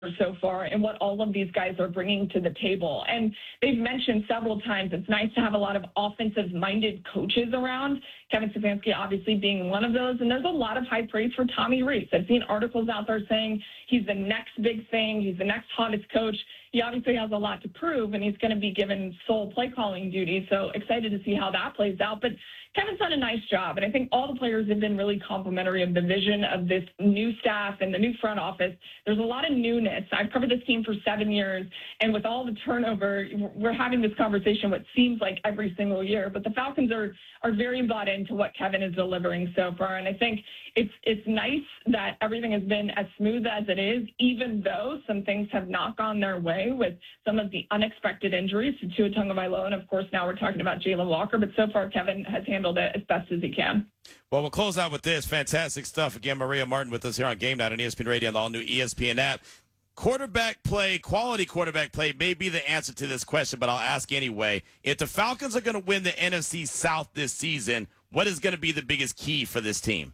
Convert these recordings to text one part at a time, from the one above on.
so far and what all of these guys are bringing to the table. And they've mentioned several times it's nice to have a lot of offensive-minded coaches around, Kevin Stefanski obviously being one of those. And there's a lot of high praise for Tommy Rees. I've seen articles out there saying he's the next big thing, he's the next hottest coach. He obviously has a lot to prove, and he's going to be given sole play-calling duty, so excited to see how that plays out. But Kevin's done a nice job, and I think all the players have been really complimentary of the vision of this new staff and the new front office. There's a lot of newness. I've covered this team for 7 years, and with all the turnover, we're having this conversation what seems like every single year. But the Falcons are very bought into what Kevin is delivering so far, and I think it's nice that everything has been as smooth as it is, even though some things have not gone their way with some of the unexpected injuries to Tua Tagovailoa, and of course now we're talking about Jalen Walker. But so far, Kevin has handled it as best as he can. Well, we'll close out with this. Fantastic stuff. Again, Maria Martin with us here on Game Night on ESPN Radio and the all-new ESPN app. Quarterback play, quality quarterback play may be the answer to this question, but I'll ask anyway. If the Falcons are going to win the NFC South this season, what is going to be the biggest key for this team?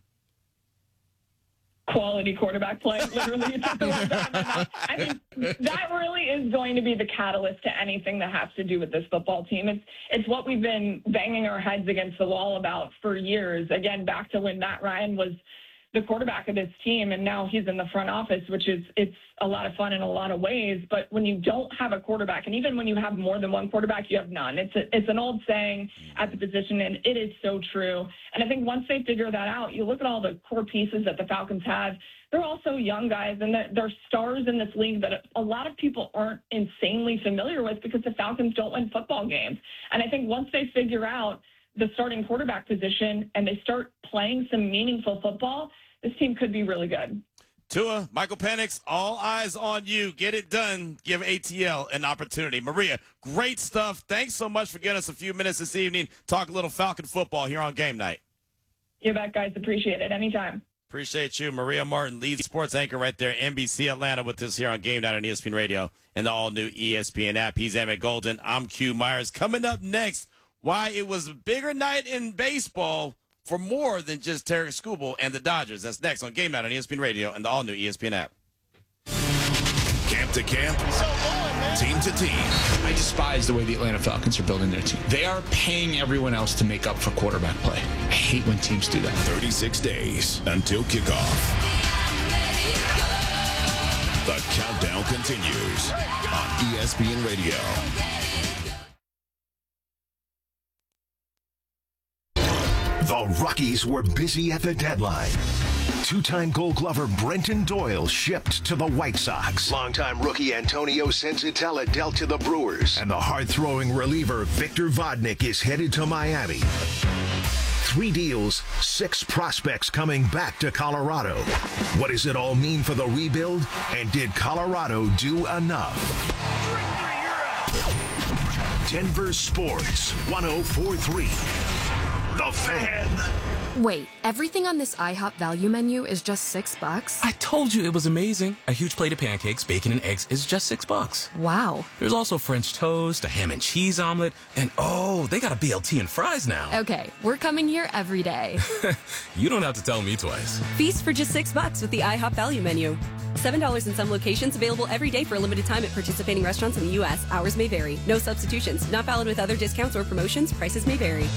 Quality quarterback play. Literally, you took the words out of my mouth. I mean, that really is going to be the catalyst to anything that has to do with this football team. It's what we've been banging our heads against the wall about for years. Again, back to when Matt Ryan was the quarterback of this team, and now he's in the front office, which it's a lot of fun in a lot of ways. But when you don't have a quarterback, and even when you have more than one quarterback, you have none. It's an old saying at the position, and it is so true. And I think once they figure that out, you look at all the core pieces that the Falcons have. They're also young guys, and they're stars in this league that a lot of people aren't insanely familiar with because the Falcons don't win football games. And I think once they figure out the starting quarterback position and they start playing some meaningful football, this team could be really good. Tua, Michael Penix, all eyes on you. Get it done. Give ATL an opportunity. Maria, great stuff. Thanks so much for giving us a few minutes this evening. Talk a little Falcon football here on Game Night. You bet, guys. Appreciate it. Anytime. Appreciate you. Maria Martin, lead sports anchor right there, NBC Atlanta, with us here on Game Night on ESPN Radio and the all-new ESPN app. He's Emmett Golden. I'm Q Myers. Coming up next, why it was a bigger night in baseball for more than just Terry Skubal and the Dodgers. That's next on Game Night on ESPN Radio and the all-new ESPN app. Camp to camp, team to team. I despise the way the Atlanta Falcons are building their team. They are paying everyone else to make up for quarterback play. I hate when teams do that. 36 days until kickoff. The countdown continues on ESPN Radio. The Rockies were busy at the deadline. Two-time Gold Glover Brenton Doyle shipped to the White Sox. Longtime rookie Antonio Senzatella dealt to the Brewers. And the hard-throwing reliever Victor Vodnik is headed to Miami. 3 deals, 6 prospects coming back to Colorado. What does it all mean for the rebuild? And did Colorado do enough? Denver Sports 104.3. The Fan. Wait, everything on this IHOP value menu is just $6? I told you it was amazing. A huge plate of pancakes, bacon, and eggs is just $6. Wow. There's also French toast, a ham and cheese omelet, and oh, they got a BLT and fries now. Okay, we're coming here every day. You don't have to tell me twice. Feast for just $6 with the IHOP value menu. $7 in some locations, available every day for a limited time at participating restaurants in the U.S. Hours may vary. No substitutions. Not valid with other discounts or promotions. Prices may vary.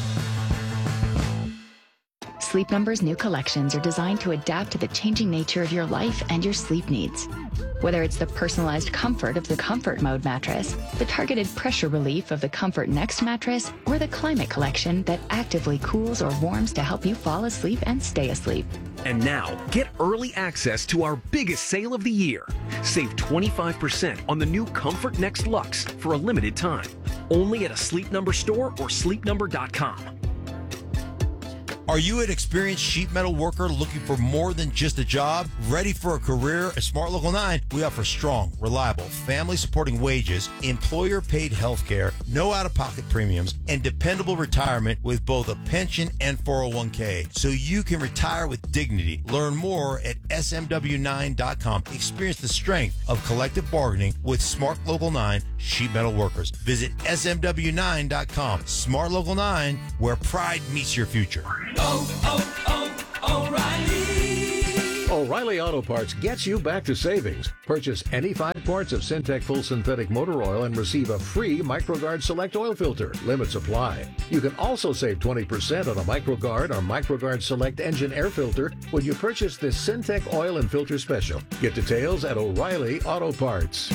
Sleep Number's new collections are designed to adapt to the changing nature of your life and your sleep needs. Whether it's the personalized comfort of the Comfort Mode mattress, the targeted pressure relief of the Comfort Next mattress, or the Climate Collection that actively cools or warms to help you fall asleep and stay asleep. And now, get early access to our biggest sale of the year. Save 25% on the new Comfort Next Luxe for a limited time. Only at a Sleep Number store or sleepnumber.com. Are you an experienced sheet metal worker looking for more than just a job? Ready for a career? At Smart Local 9, we offer strong, reliable, family-supporting wages, employer-paid health care, no out-of-pocket premiums, and dependable retirement with both a pension and 401k, so you can retire with dignity. Learn more at smw9.com. Experience the strength of collective bargaining with Smart Local 9 sheet metal workers. Visit smw9.com. Smart Local 9, where pride meets your future. O'Reilly. O'Reilly Auto Parts gets you back to savings. Purchase any 5 quarts of Syntec Full Synthetic Motor Oil and receive a free MicroGuard Select Oil Filter. Limits apply. You can also save 20% on a MicroGuard or MicroGuard Select Engine Air Filter when you purchase this Syntec Oil and Filter Special. Get details at O'Reilly Auto Parts.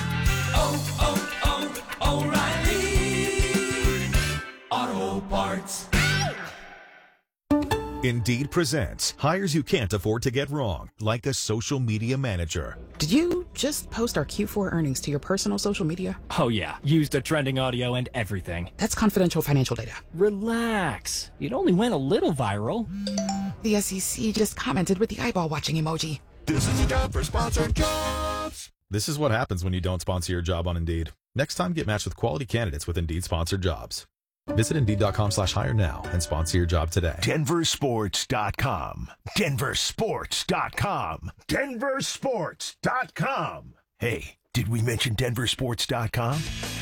O'Reilly Auto Parts. Indeed presents hires you can't afford to get wrong, like a social media manager. Did you just post our Q4 earnings to your personal social media? Oh yeah, used the trending audio and everything. That's confidential financial data. Relax. It only went a little viral. The SEC just commented with the eyeball watching emoji. This is a job for sponsored jobs. This is what happens when you don't sponsor your job on Indeed. Next time, get matched with quality candidates with Indeed sponsored jobs. Visit Indeed.com/hire now and sponsor your job today. DenverSports.com. DenverSports.com. DenverSports.com. Hey, did we mention DenverSports.com?